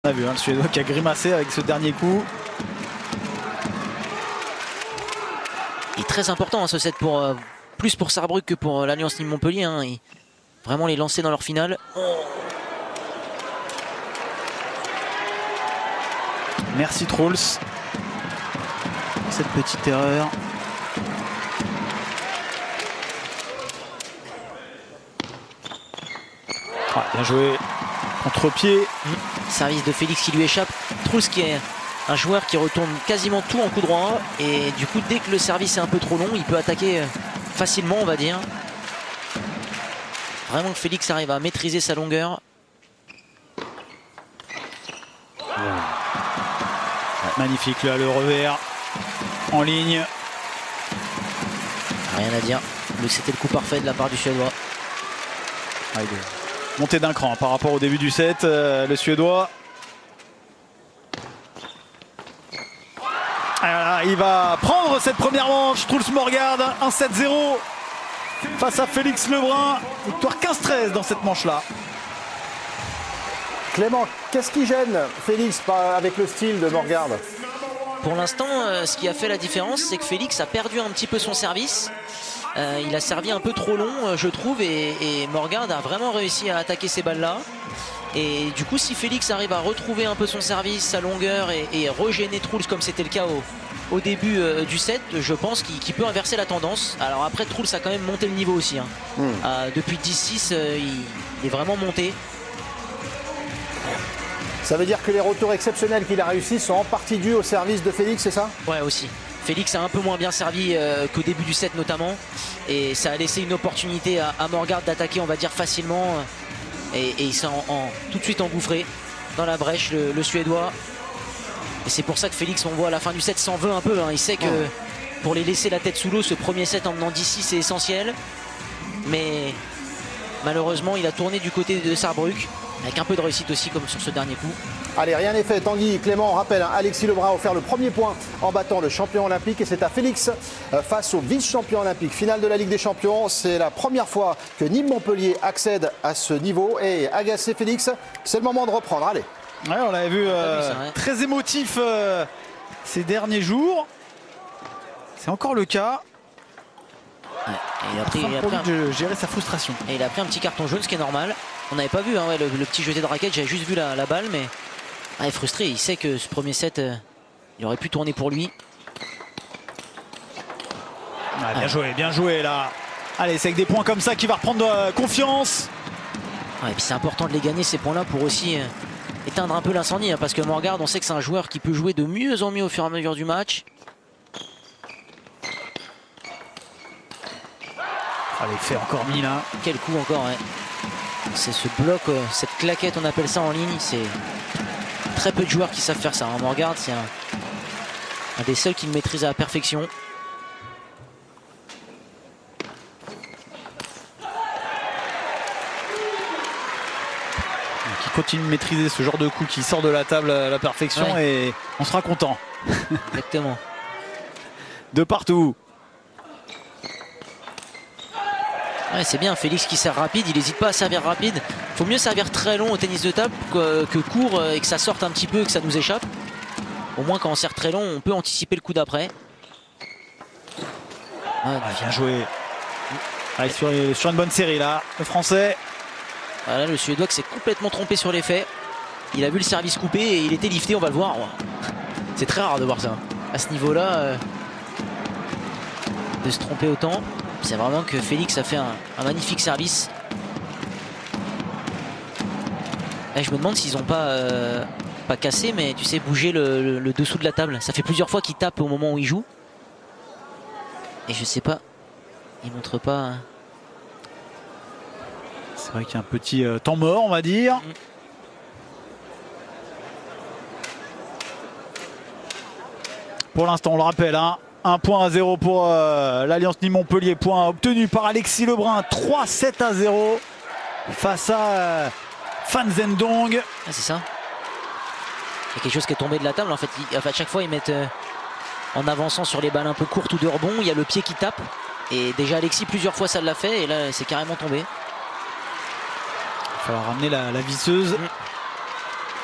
On a vu le Suédois qui a grimacé avec ce dernier coup. Il est très important ce set pour plus pour Sarrebruck que pour l'Alliance Nîmes-Montpellier. Vraiment les lancer dans leur finale. Merci Truls. Cette petite erreur. Ah, bien joué. Contre-pied. Service de Félix qui lui échappe. Truls qui est un joueur qui retourne quasiment tout en coup droit. Et du coup, dès que le service est un peu trop long, il peut attaquer facilement, on va dire. Vraiment que Félix arrive à maîtriser sa longueur. Magnifique là, le revers en ligne. Rien à dire. C'était le coup parfait de la part du Suédois. Montée d'un cran par rapport au début du set, le Suédois. Alors, il va prendre cette première manche. Truls Morgard, 1-7-0 face à Félix Lebrun. Victoire 15-13 dans cette manche-là. Clément, qu'est-ce qui gêne Félix avec le style de Morgard? Pour l'instant, ce qui a fait la différence, c'est que Félix a perdu un petit peu son service. Il a servi un peu trop long, je trouve, et Morgard a vraiment réussi à attaquer ces balles-là. Et du coup, si Félix arrive à retrouver un peu son service, sa longueur et regêner Truls comme c'était le cas au début du set, je pense qu'il peut inverser la tendance. Alors après, Truls a quand même monté le niveau aussi. Depuis 10-6, il est vraiment monté. Ça veut dire que les retours exceptionnels qu'il a réussi sont en partie dus au service de Félix, c'est ça? Ouais, aussi. Félix a un peu moins bien servi qu'au début du set notamment. Et ça a laissé une opportunité à Morgard d'attaquer, on va dire, facilement. Et il s'est tout de suite engouffré dans la brèche, le Suédois. Et c'est pour ça que Félix, on voit à la fin du set, s'en veut un peu. Il sait que pour les laisser la tête sous l'eau, ce premier set en menant 10-6, c'est essentiel. Mais malheureusement, il a tourné du côté de Sarrebruck. Avec un peu de réussite aussi, comme sur ce dernier coup. Allez, rien n'est fait. Tanguy, Clément, on rappelle, Alexis Lebrun a offert le premier point en battant le champion olympique. Et c'est à Félix face au vice-champion olympique. Finale de la Ligue des Champions. C'est la première fois que Nîmes-Montpellier accède à ce niveau. Et agacé Félix, c'est le moment de reprendre. Allez. Ouais, on l'avait vu très émotif ces derniers jours. C'est encore le cas. Ouais, il a pris de gérer sa frustration. Et il a pris un petit carton jaune, ce qui est normal. On n'avait pas vu le petit jeté de raquette, j'avais juste vu la balle, mais il est frustré. Il sait que ce premier set, il aurait pu tourner pour lui. Bien joué là. Allez, c'est avec des points comme ça qu'il va reprendre confiance. Ouais, et puis c'est important de les gagner ces points-là pour aussi éteindre un peu l'incendie, parce que Morgard, on sait que c'est un joueur qui peut jouer de mieux en mieux au fur et à mesure du match. Allez, fait encore mis là. Quel coup encore, ouais. C'est ce bloc, cette claquette, on appelle ça en ligne. C'est très peu de joueurs qui savent faire ça. Morgard, c'est un des seuls qui le maîtrise à la perfection. Qui continue de maîtriser ce genre de coup qui sort de la table à la perfection, ouais. Et on sera content. Exactement. De partout. Ouais, c'est bien, Félix qui sert rapide, il n'hésite pas à servir rapide. Il faut mieux servir très long au tennis de table que court et que ça sorte un petit peu, que ça nous échappe. Au moins quand on sert très long, on peut anticiper le coup d'après. Bien joué. Allez, sur une bonne série là, le Français. Voilà, le Suédois qui s'est complètement trompé sur les faits. Il a vu le service coupé et il était lifté, on va le voir. C'est très rare de voir ça. À ce niveau-là, de se tromper autant. C'est vraiment que Félix a fait un magnifique service. Là, je me demande s'ils n'ont pas cassé, mais tu sais, bougé le dessous de la table. Ça fait plusieurs fois qu'il tape au moment où il joue. Et je sais pas. Il montre pas. C'est vrai qu'il y a un petit temps mort, on va dire. Pour l'instant, on le rappelle, 1-0 pour l'Alliance Nîmes-Montpellier. Point obtenu par Alexis Lebrun. 3-7-0 face à Fan Zhendong. Ah, c'est ça. Il y a quelque chose qui est tombé de la table. En fait, à chaque fois, ils mettent en avançant sur les balles un peu courtes ou de rebond. Il y a le pied qui tape. Et déjà, Alexis, plusieurs fois, ça l'a fait. Et là, c'est carrément tombé. Il va falloir ramener la visseuse.